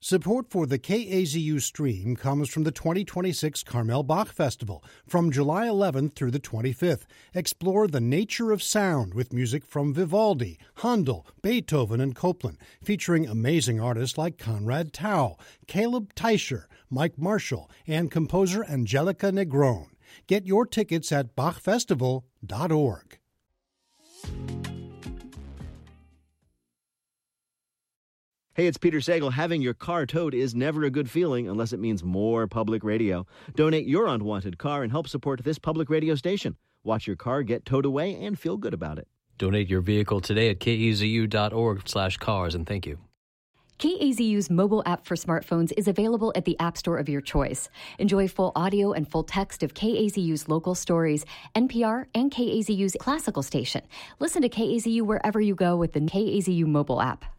Support for the KAZU stream comes from the 2026 Carmel Bach Festival from July 11th through the 25th. Explore the nature of sound with music from Vivaldi, Handel, Beethoven, and Copland, featuring amazing artists like Conrad Tao, Caleb Teicher, Mike Marshall, and composer Angelica Negron. Get your tickets at bachfestival.org. Hey, it's Peter Sagal. Having your car towed is never a good feeling unless it means more public radio. Donate your unwanted car and help support this public radio station. Watch your car get towed away and feel good about it. Donate your vehicle today at kezu.org/cars, and thank you. KAZU's mobile app for smartphones is available at the App Store of your choice. Enjoy full audio and full text of KAZU's local stories, NPR, and KAZU's classical station. Listen to KAZU wherever you go with the KAZU mobile app.